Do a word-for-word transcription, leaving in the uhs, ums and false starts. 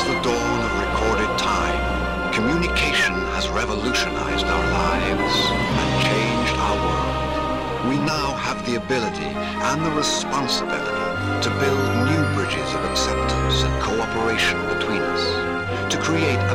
the dawn of recorded time, communication has revolutionized our lives and changed our world. We now have the ability and the responsibility to build new bridges of acceptance and cooperation between us, to create